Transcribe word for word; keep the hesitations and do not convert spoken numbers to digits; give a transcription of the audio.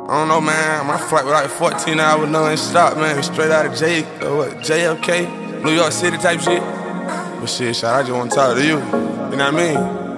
I don't know, man. My flight was like fourteen hours non-stop, man. Straight out of J, uh, what, J F K, New York City type shit. But shit, shit, I just want to talk to you. You know what I mean?